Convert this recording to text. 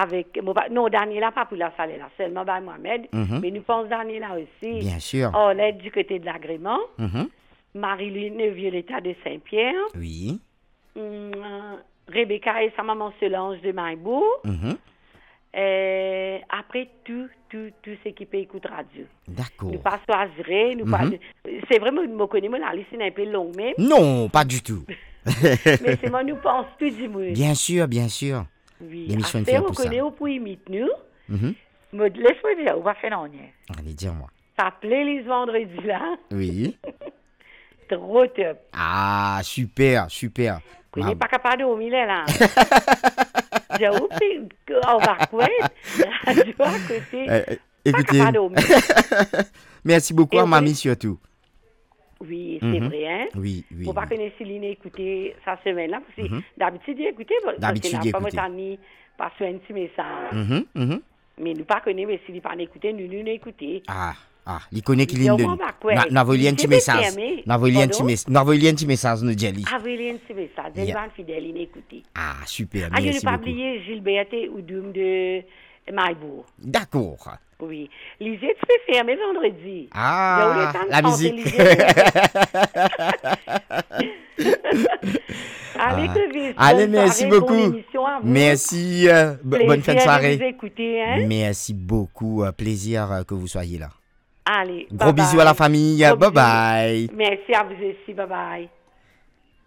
avec non Daniela pas pour la salle là seulement by Mohamed mais nous pensons Daniela aussi Bien sûr. on est du côté de l'agrément Mhm. Marie-Louise Violetta de Saint-Pierre Oui. Rebecca et sa maman Solange de Maïbourg Mhm. après tout ce qui peut écouter radio D'accord. nous pas choisir nous pas c'est vraiment me connais moi la liste est un peu longue même Non, pas du tout. mais c'est moi nous pense tout du monde Bien sûr, bien sûr. oui L'émission est après faite on pour ça. connaît au pour imiter nous Mhm. laisse-moi dire on va faire non Allez, dis-moi. ta playlist vendredi là Oui. trop top Ah, super, super. on n'est pas capable de dormir là j'ai oublié on va quoi radio à côté pas Écoutez, capable de dormir merci beaucoup Et à vous mamie connaissez- surtout. oui c'est vrai hein Oui, oui. faut pas oui. connaître Céline écouter sa semaine là parce que d'habitude il écouter parce D'habitude, qu'il n'a il pas écoutait. montagne pas sur un petit message Mhm, mhm. mais nous pas connaître mais s'il pas écouter nous écouter Ah, il connaît qu'il Il dit, est au le. moins, bah, quoi, N'avez un il petit était message. fermé. N'avez un Pardon? petit message, nous dit. Avril un petit message il Yeah. va fidèle il écouter Ah, super, je ne merci pas beaucoup. oublier Gilbert et Oudoum de Maïbourg. D'accord. Oui. Lisée, tu peux fermer vendredi. Ah, J'ai eu le temps de la chanter musique. Lisée. Allez, Ah. que vite. Allez, Bonne merci soirée, beaucoup. bonne émission à vous. Merci. Bonne fin de Plaisir soirée. de vous écouter, hein. Merci beaucoup. Plaisir que vous soyez là. Allez, Gros bisous à la famille. Gros Bye bisous. bye. Merci à vous aussi. Bye bye.